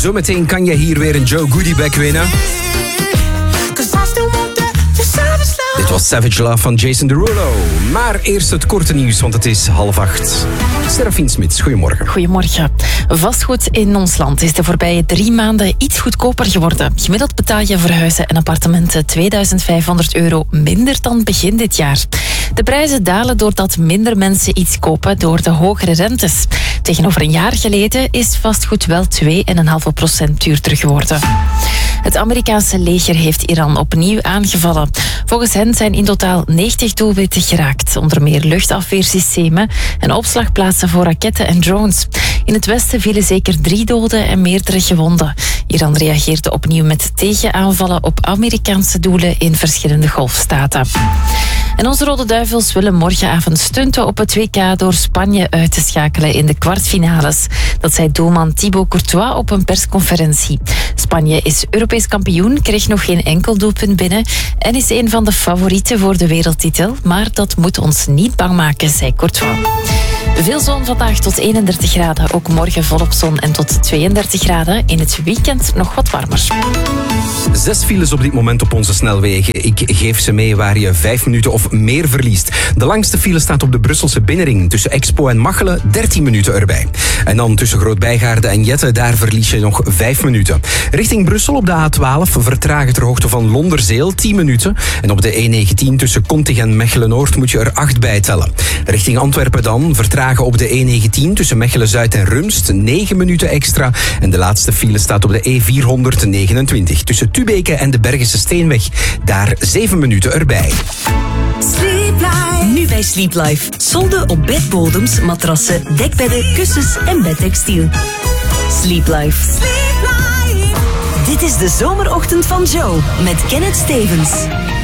Zometeen kan je hier weer een Joe Goodiebag winnen. Dit was Savage Love van Jason Derulo. Maar eerst het korte nieuws, want het is 7:30. Serafien Smits, goedemorgen. Goedemorgen. Vastgoed in ons land is de voorbije 3 maanden iets goedkoper geworden. Gemiddeld betaal je voor huizen en appartementen €2500 minder dan begin dit jaar. De prijzen dalen doordat minder mensen iets kopen door de hogere rentes. Tegenover een jaar geleden is vastgoed wel 2,5% duurder geworden. Het Amerikaanse leger heeft Iran opnieuw aangevallen. Volgens hen zijn in totaal 90 doelwitten geraakt. Onder meer luchtafweersystemen en opslagplaatsen voor raketten en drones. In het westen vielen zeker 3 doden en meerdere gewonden. Iran reageerde opnieuw met tegenaanvallen op Amerikaanse doelen in verschillende golfstaten. En onze Rode Duivels willen morgenavond stunten op het WK door Spanje uit te schakelen in de kwartfinales. Dat zei doelman Thibaut Courtois op een persconferentie. Spanje is Europees kampioen, kreeg nog geen enkel doelpunt binnen en is een van de favorieten voor de wereldtitel. Maar dat moet ons niet bang maken, zei Courtois. Veel zon vandaag tot 31 graden. Ook morgen volop zon en tot 32 graden. In het weekend nog wat warmer. 6 files op dit moment op onze snelwegen. Ik geef ze mee waar je 5 minuten of meer verliest. De langste file staat op de Brusselse binnenring. Tussen Expo en Machelen 13 minuten erbij. En dan tussen Groot-Bijgaarden en Jette, daar verlies je nog 5 minuten. Richting Brussel op de A12 vertragen ter hoogte van Londerzeel 10 minuten. En op de E19 tussen Kontig en Mechelen-Noord moet je er 8 bij tellen. Richting Antwerpen dan vertragen op de E19 tussen Mechelen-Zuid en Rumst 9 minuten extra. En de laatste file staat op de E429 tussen Tubeke en de Bergense Steenweg. Daar 7 minuten erbij. Sleep Life. Nu bij Sleep Life. Solden op bedbodems, matrassen, dekbedden, kussens en bedtextiel. Sleep Life. Sleep Life. Dit is de zomerochtend van Joe met Kenneth Stevens.